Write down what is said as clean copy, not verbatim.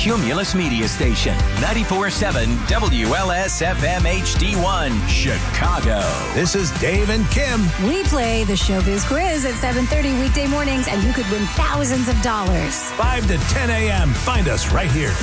Cumulus Media Station, 94.7 WLS-FM HD1, Chicago. This is Dave and Kim. We play the Showbiz Quiz at 7:30 weekday mornings, and you could win thousands of dollars. 5 to 10 a.m. Find us right here.